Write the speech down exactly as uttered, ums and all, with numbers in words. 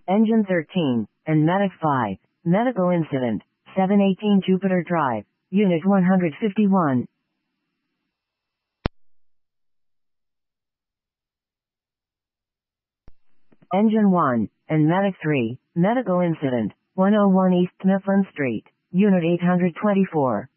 Engine thirteen, and Medic five, medical incident, seven eighteen Jupiter Drive, Unit one hundred fifty-one. Engine one, and Medic three, medical incident, one oh one East Mifflin Street, Unit eight hundred twenty-four.